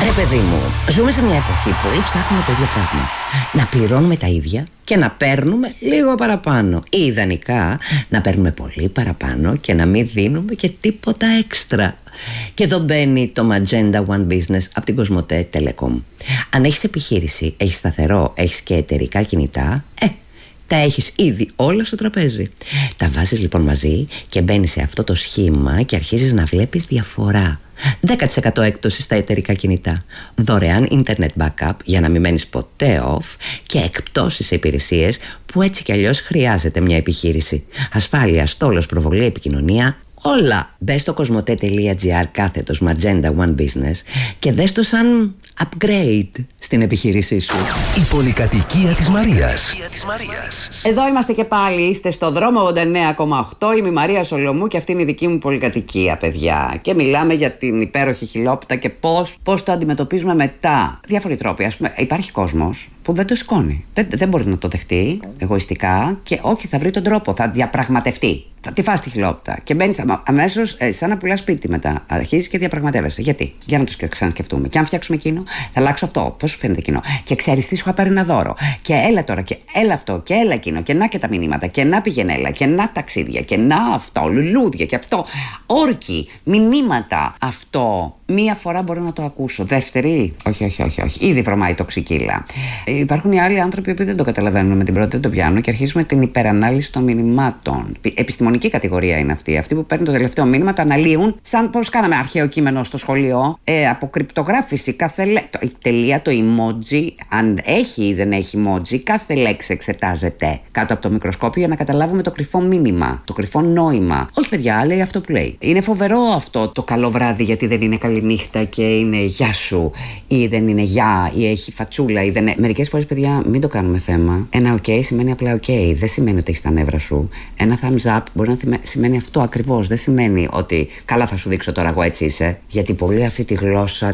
Παιδί μου, ζούμε σε μια εποχή που όλοι ψάχνουμε το ίδιο πράγμα. Να πληρώνουμε τα ίδια και να παίρνουμε λίγο παραπάνω. Ή ιδανικά να παίρνουμε πολύ παραπάνω και να μην δίνουμε και τίποτα έξτρα. Και εδώ μπαίνει το Magenta One Business από την Κοσμοτέ Telecom. Αν έχεις επιχείρηση, έχεις σταθερό, έχεις και εταιρικά κινητά, τα έχεις ήδη όλα στο τραπέζι. Τα βάζεις λοιπόν μαζί και μπαίνεις σε αυτό το σχήμα και αρχίζεις να βλέπεις διαφορά. 10% έκπτωση στα εταιρικά κινητά, δωρεάν internet backup για να μην μένεις ποτέ off και εκπτώσεις σε υπηρεσίες που έτσι κι αλλιώς χρειάζεται μια επιχείρηση. Ασφάλεια, στόλος, προβολή, επικοινωνία, όλα. Μπες στο κοσμοτέ.gr/Magenta One Business και δες το σαν upgrade στην επιχείρησή σου. Η πολυκατοικία της Μαρίας. Εδώ είμαστε και πάλι, είστε στο δρόμο 89,8. Είμαι η Μαρία Σολομού και αυτή είναι η δική μου πολυκατοικία, παιδιά. Και μιλάμε για την υπέροχη χιλόπιτα και πώς το αντιμετωπίζουμε μετά. Διάφοροι τρόποι. Ας πούμε, υπάρχει κόσμος που δεν το σηκώνει. Δεν μπορεί να το δεχτεί εγωιστικά και όχι, θα βρει τον τρόπο, θα διαπραγματευτεί. Θα τη φας τη χιλόπιτα και μπαίνεις αμέσως σαν να πουλάς σπίτι μετά. Αρχίζεις και διαπραγματεύεσαι. Γιατί? Για να το ξανασκεφτούμε. Και αν φτιάξουμε εκείνο, θα αλλάξω αυτό. Πώς σου φαίνεται εκείνο? Και ξέρεις τι, σου είχα πάρει ένα δώρο. Και έλα τώρα, και έλα αυτό, και έλα εκείνο, και να και τα μηνύματα, και να πηγαινέλα, και να ταξίδια, και να αυτό, λουλούδια, και αυτό. Όρκοι, μηνύματα. Αυτό. Μία φορά μπορώ να το ακούσω. Δεύτερη, όχι. Ήδη βρωμάει το ξικίλα. Υπάρχουν οι άλλοι άνθρωποι που δεν το καταλαβαίνουν με την πρώτη, δεν το πιάνουν και αρχίζουμε την υπερανάλυση των μηνυμάτων. Επιστημονική κατηγορία είναι αυτή. Αυτοί που παίρνουν το τελευταίο μήνυμα, το αναλύουν σαν πώς κάναμε αρχαίο κείμενο στο σχολείο. Αποκρυπτογράφηση. Η τελεία, το emoji, αν έχει ή δεν έχει emoji, κάθε λέξη εξετάζεται κάτω από το μικροσκόπιο για να καταλάβουμε το κρυφό μήνυμα, το κρυφό νόημα. Όχι, παιδιά, λέει αυτό που λέει. Είναι φοβερό αυτό το καλό βράδυ, γιατί δεν είναι καλή νύχτα και είναι γεια σου, ή δεν είναι γεια, ή έχει φατσούλα, ή δεν είναι. Μερικές φορές, παιδιά, μην το κάνουμε θέμα. Ένα OK σημαίνει απλά OK. Δεν σημαίνει ότι έχει τα νεύρα σου. Ένα thumbs up μπορεί να σημαίνει αυτό ακριβώς. Δεν σημαίνει ότι καλά, θα σου δείξω τώρα, εγώ έτσι είσαι. Γιατί πολύ αυτή τη γλώσσα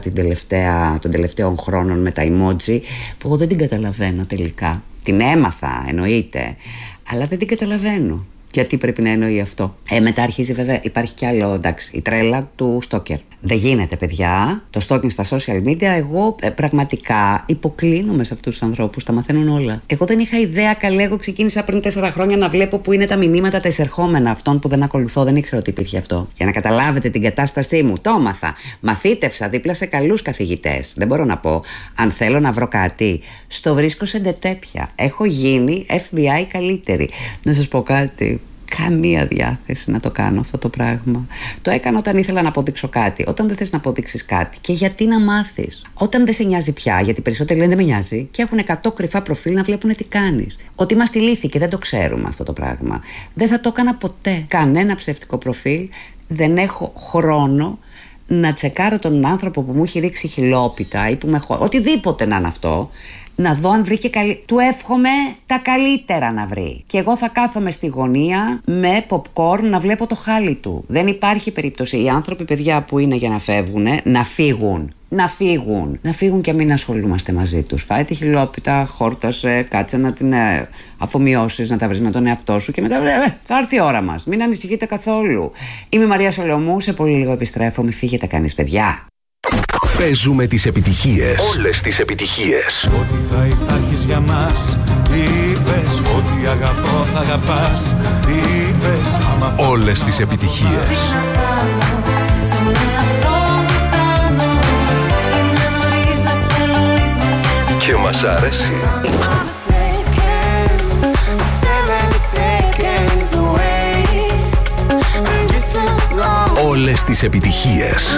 των τελευταίων χρόνων με τα emoji, που εγώ δεν την καταλαβαίνω τελικά. Την έμαθα, εννοείται, αλλά δεν την καταλαβαίνω. Γιατί πρέπει να εννοεί αυτό? Μετά αρχίζει, βέβαια, υπάρχει κι άλλο, εντάξει, η τρέλα του stalker. Δεν γίνεται, παιδιά. Το stalking στα social media, εγώ πραγματικά υποκλίνομαι σε αυτούς τους ανθρώπους. Τα μαθαίνουν όλα. Εγώ δεν είχα ιδέα, καλέ. Εγώ ξεκίνησα πριν 4 χρόνια να βλέπω που είναι τα μηνύματα τα εισερχόμενα αυτών που δεν ακολουθώ. Δεν ήξερα ότι υπήρχε αυτό. Για να καταλάβετε την κατάστασή μου, το έμαθα. Μαθήτευσα δίπλα σε καλούς καθηγητές. Δεν μπορώ να πω. Αν θέλω να βρω κάτι, στο βρίσκω σε ντετέπια. Έχω γίνει FBI καλύτερη. Να σας πω κάτι. Καμία διάθεση να το κάνω αυτό το πράγμα. Το έκανα όταν ήθελα να αποδείξω κάτι. Όταν δεν θες να αποδείξεις κάτι, και γιατί να μάθεις? Όταν δεν σε νοιάζει πια, γιατί περισσότεροι λένε δεν με νοιάζει, και έχουν 100 κρυφά προφίλ να βλέπουν τι κάνεις. Ότι είμαστε ηλίθιοι και δεν το ξέρουμε αυτό το πράγμα. Δεν θα το έκανα ποτέ. Κανένα ψεύτικο προφίλ. Δεν έχω χρόνο να τσεκάρω τον άνθρωπο που μου έχει ρίξει χιλόπιτα ή που με οτιδήποτε να είναι αυτό. Να δω αν βρήκε Του εύχομαι τα καλύτερα να βρει. Και εγώ θα κάθομαι στη γωνία με popcorn να βλέπω το χάλι του. Δεν υπάρχει περίπτωση. Οι άνθρωποι, παιδιά, που είναι για να φεύγουν, να φύγουν. Να φύγουν και μην ασχολούμαστε μαζί τους. Φάει τη χιλόπιτα, χόρτασε, κάτσε να την αφομοιώσεις, να τα βρεις με τον εαυτό σου και μετά θα έρθει η ώρα μας. Μην ανησυχείτε καθόλου. Είμαι η Μαρία Σολομού, σε πολύ λίγο επιστρέφω. Μην φύγετε κανείς, παιδιά. Παίζουμε τις επιτυχίες. Όλες τις επιτυχίες. Ότι θα υπάρχεις για μας. Είπες ότι αγαπώ, θα αγαπάς. Είπες άμα... Όλες τις επιτυχίες. Και μας αρέσει. Όλες τις επιτυχίες.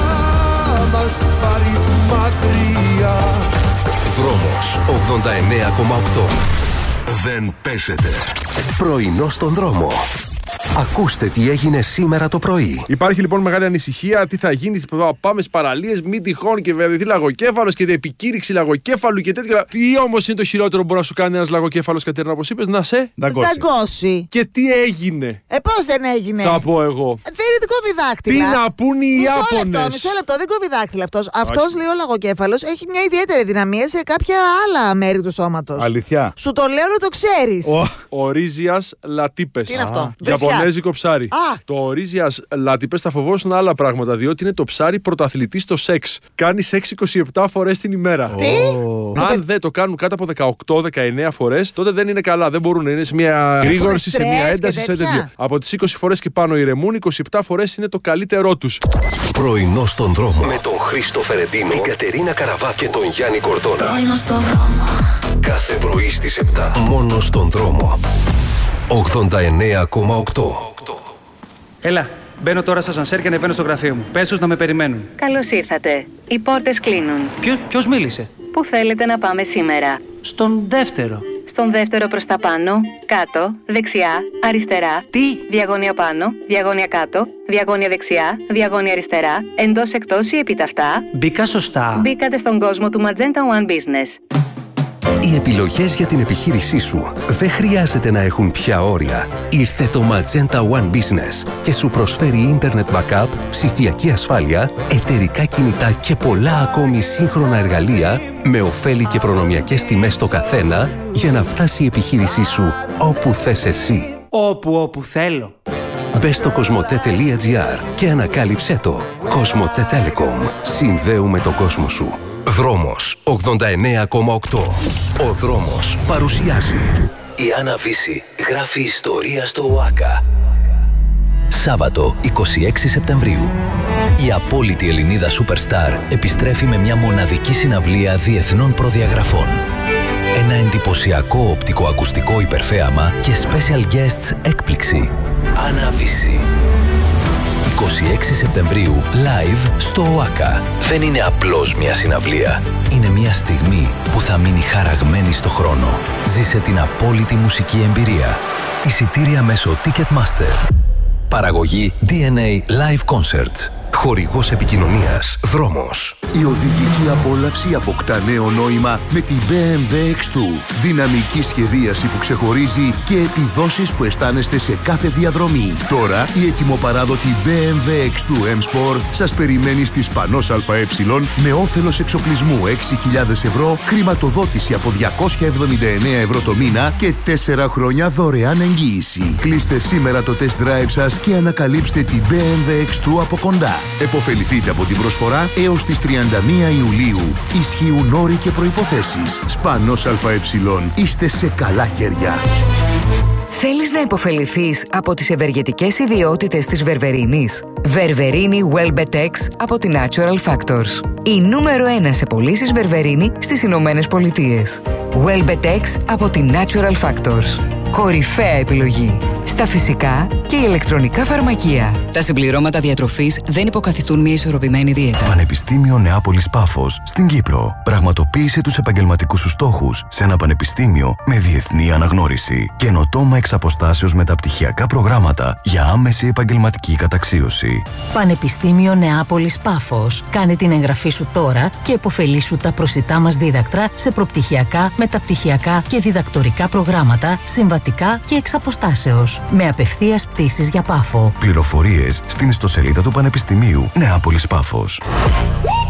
Δρόμος 89,8. Δεν πέσετε. Πρωινό στον δρόμο. Ακούστε τι έγινε σήμερα το πρωί. Υπάρχει λοιπόν μεγάλη ανησυχία. Τι θα γίνει, πάμε στις παραλίες, μην τυχόν και βρεθεί λαγοκέφαλος και επικήρυξη λαγοκέφαλου και τέτοια. Τι όμως είναι το χειρότερο που μπορεί να σου κάνει ένας λαγοκέφαλος, Κατερίνα, όπως είπες? Να σε δαγκώσει. Και τι έγινε? Πώς δεν έγινε? Θα πω εγώ. Δεν κόβει δάχτυλα. Τι να πούνε οι Ιάπωνες? Μισό λεπτό, δεν κόβει δάχτυλα αυτός. Αυτός, λέει, ο λαγοκέφαλος έχει μια ιδιαίτερη δυναμία σε κάποια άλλα μέρη του σώματος. Αλήθεια? Σου το λέω να το ξέρεις. Ορίζιας λατίπες. Τι είναι αυτό? Για Ιαπωνέζικο ψάρι. Α. Το ορίζιας λάτιπες θα φοβόσουν άλλα πράγματα, διότι είναι το ψάρι πρωταθλητή στο σεξ. Κάνει σεξ 27 φορές την ημέρα. Αν δεν το κάνουν κάτω από 18-19 φορές, τότε δεν είναι καλά. Δεν μπορούν να είναι σε μια γρήγορση, σε μια ένταση, σε τέτοιο. Από τις 20 φορές και πάνω ηρεμούν, 27 φορές είναι το καλύτερό τους. Πρωινό στον δρόμο. Με τον Χρήστο Φερεντίνο, την Κατερίνα Καραβά και τον Γιάννη Κορδόνα. Πρωινό στον δρόμο. Κάθε πρωί στις 7. Μόνο στον δρόμο. 89,8. Έλα, μπαίνω τώρα στα σανσέρ και ανεβαίνω στο γραφείο μου. Πες τους να με περιμένουν. Καλώς ήρθατε. Οι πόρτες κλείνουν. Ποιος μίλησε? Πού θέλετε να πάμε σήμερα? Στον δεύτερο. Στον δεύτερο προς τα πάνω, κάτω, δεξιά, αριστερά. Τι? Διαγώνια πάνω, διαγώνια κάτω, διαγώνια δεξιά, διαγώνια αριστερά, εντός εκτός ή επιταυτά. Μπήκα σωστά. Μπήκατε στον κόσμο του Magenta One Business. Οι επιλογές για την επιχείρησή σου δεν χρειάζεται να έχουν πια όρια. Ήρθε το Magenta One Business και σου προσφέρει Internet Backup, ψηφιακή ασφάλεια, εταιρικά κινητά και πολλά ακόμη σύγχρονα εργαλεία με ωφέλη και προνομιακές τιμές στο καθένα για να φτάσει η επιχείρησή σου όπου θες εσύ. Όπου θέλω. Μπες στο cosmote.gr και ανακάλυψέ το. Cosmote Telecom. Συνδέουμε τον κόσμο σου. Δρόμος 89,8. Ο δρόμος παρουσιάζει. Η Άννα Βύση γράφει ιστορία στο ΟΑΚΑ. Σάββατο 26 Σεπτεμβρίου. Η απόλυτη Ελληνίδα Superstar επιστρέφει με μια μοναδική συναυλία διεθνών προδιαγραφών. Ένα εντυπωσιακό οπτικοακουστικό υπερθέαμα και special guests έκπληξη. Άννα Βύση. 26 Σεπτεμβρίου, live στο ΟΑΚΑ. Δεν είναι απλώς μια συναυλία. Είναι μια στιγμή που θα μείνει χαραγμένη στο χρόνο. Ζήσε την απόλυτη μουσική εμπειρία. Εισιτήρια μέσω Ticketmaster. Παραγωγή DNA Live Concerts. Χορηγός επικοινωνίας Δρόμος. Η οδηγική απόλαυση αποκτά νέο νόημα με την BMW X2. Δυναμική σχεδίαση που ξεχωρίζει και επιδόσεις που αισθάνεστε σε κάθε διαδρομή. Τώρα η ετοιμοπαράδοτη BMW X2 M-Sport σας περιμένει στη Σπανός ΑΕ με όφελος εξοπλισμού 6.000 ευρώ, χρηματοδότηση από 279 ευρώ το μήνα και 4 χρόνια δωρεάν εγγύηση. Κλείστε σήμερα το test drive σας και ανακαλύψτε την BMW X2 από κοντά. Εποφεληθείτε από την προσφορά έως τις 31 Ιουλίου. Ισχύουν όροι και προϋποθέσεις. Σπανός ΑΕ. Είστε σε καλά χέρια. Θέλεις να υποφεληθείς από τις ευεργετικές ιδιότητες της βερβερίνης? Βερβερίνη Welbetex από τη Natural Factors. Η νούμερο 1 σε πωλήσεις βερβερίνη στις Ηνωμένες Πολιτείες. Welbetex από τη Natural Factors. Κορυφαία επιλογή στα φυσικά και ηλεκτρονικά φαρμακεία. Τα συμπληρώματα διατροφής δεν υποκαθιστούν μια ισορροπημένη δίαιτα. Πανεπιστήμιο Νεάπολης Πάφος στην Κύπρο. Πραγματοποίησε τους επαγγελματικούς σου στόχους σε ένα πανεπιστήμιο με διεθνή αναγνώριση. Καινοτόμα εξ αποστάσεως μεταπτυχιακά προγράμματα για άμεση επαγγελματική καταξίωση. Πανεπιστήμιο Νεάπολης Πάφος. Κάνε την εγγραφή σου τώρα και επωφελήσου τα προσιτά μας δίδακτρα σε προπτυχιακά, μεταπτυχιακά και διδακτορικά προγράμματα συμβατικά και εξ αποστάσεως. Με απευθείας πτήσεις για Πάφο. Πληροφορίες στην ιστοσελίδα του Πανεπιστημίου Νεάπολης Πάφος.